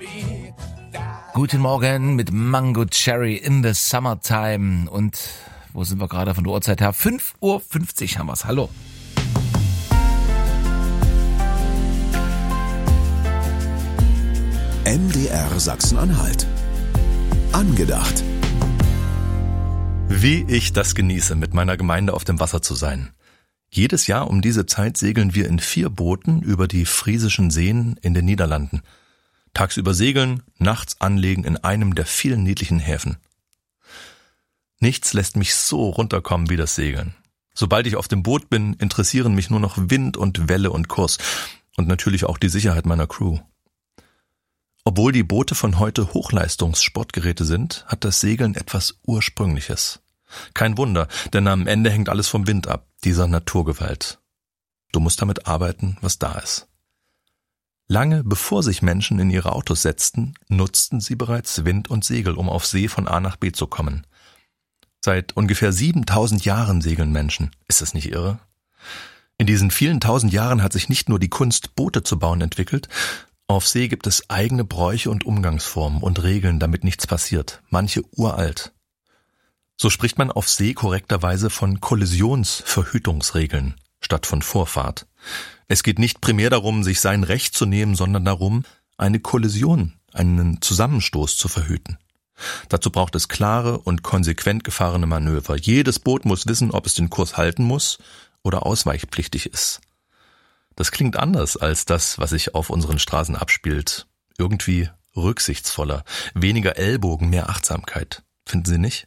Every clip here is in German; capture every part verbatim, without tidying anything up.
Guten Morgen mit Mango Cherry in the Summertime. Und wo sind wir gerade von der Uhrzeit her? fünf Uhr fünfzig haben wir's. Hallo. M D R Sachsen-Anhalt. Angedacht. Wie ich das genieße, mit meiner Gemeinde auf dem Wasser zu sein. Jedes Jahr um diese Zeit segeln wir in vier Booten über die Friesischen Seen in den Niederlanden. Tagsüber segeln, nachts anlegen in einem der vielen niedlichen Häfen. Nichts lässt mich so runterkommen wie das Segeln. Sobald ich auf dem Boot bin, interessieren mich nur noch Wind und Welle und Kurs und natürlich auch die Sicherheit meiner Crew. Obwohl die Boote von heute Hochleistungssportgeräte sind, hat das Segeln etwas Ursprüngliches. Kein Wunder, denn am Ende hängt alles vom Wind ab, dieser Naturgewalt. Du musst damit arbeiten, was da ist. Lange bevor sich Menschen in ihre Autos setzten, nutzten sie bereits Wind und Segel, um auf See von A nach B zu kommen. Seit ungefähr siebentausend Jahren segeln Menschen. Ist das nicht irre? In diesen vielen tausend Jahren hat sich nicht nur die Kunst, Boote zu bauen, entwickelt. Auf See gibt es eigene Bräuche und Umgangsformen und Regeln, damit nichts passiert, manche uralt. So spricht man auf See korrekterweise von Kollisionsverhütungsregeln statt von Vorfahrt. Es geht nicht primär darum, sich sein Recht zu nehmen, sondern darum, eine Kollision, einen Zusammenstoß zu verhüten. Dazu braucht es klare und konsequent gefahrene Manöver. Jedes Boot muss wissen, ob es den Kurs halten muss oder ausweichpflichtig ist. Das klingt anders als das, was sich auf unseren Straßen abspielt. Irgendwie rücksichtsvoller, weniger Ellbogen, mehr Achtsamkeit. Finden Sie nicht?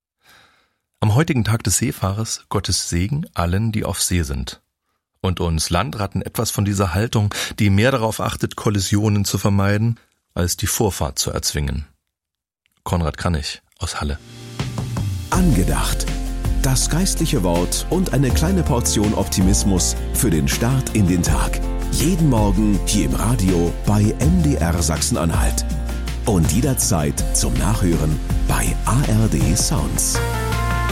Am heutigen Tag des Seefahrers Gottes Segen allen, die auf See sind. Und uns Landratten etwas von dieser Haltung, die mehr darauf achtet, Kollisionen zu vermeiden, als die Vorfahrt zu erzwingen. Konrad Kranich aus Halle. Angedacht. Das geistliche Wort und eine kleine Portion Optimismus für den Start in den Tag. Jeden Morgen hier im Radio bei M D R Sachsen-Anhalt. Und jederzeit zum Nachhören bei A R D Sounds.